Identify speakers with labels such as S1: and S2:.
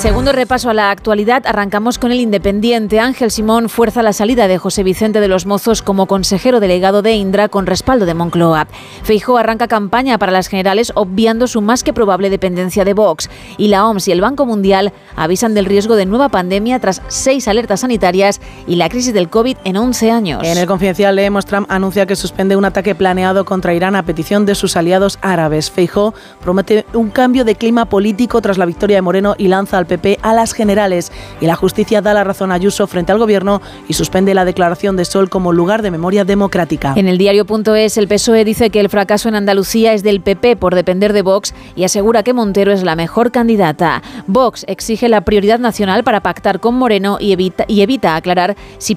S1: Segundo repaso a la actualidad, arrancamos con El Independiente. Ángel Simón fuerza la salida de José Vicente de los Mozos como consejero delegado de Indra con respaldo de Moncloa. Feijóo arranca campaña para las generales obviando su más que probable dependencia de Vox. Y la OMS y el Banco Mundial avisan del riesgo de nueva pandemia tras 6 alertas sanitarias y la crisis del COVID en 11 años.
S2: En El Confidencial leemos: Trump anuncia que suspende un ataque planeado contra Irán a petición de sus aliados árabes. Feijóo promete un cambio de clima político tras la victoria de Moreno y lanza al PP a las generales. Y la justicia da la razón a Ayuso frente al gobierno y suspende la declaración de Sol como lugar de memoria democrática.
S1: En el diario.es, el PSOE dice que el fracaso en Andalucía es del PP por depender de Vox y asegura que Montero es la mejor candidata. Vox exige la prioridad nacional para pactar con Moreno y evita aclarar si